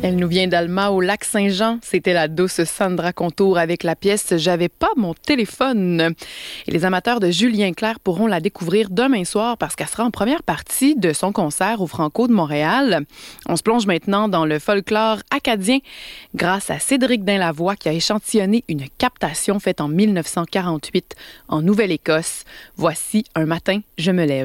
Elle nous vient d'Alma au Lac-Saint-Jean. C'était la douce Sandra Contour avec la pièce « J'avais pas mon téléphone ». Et les amateurs de Julien Clerc pourront la découvrir demain soir parce qu'elle sera en première partie de son concert au Franco de Montréal. On se plonge maintenant dans le folklore acadien grâce à Cédric Dainlavoie qui a échantillonné une captation faite en 1948 en Nouvelle-Écosse. Voici « Un matin, je me lève ».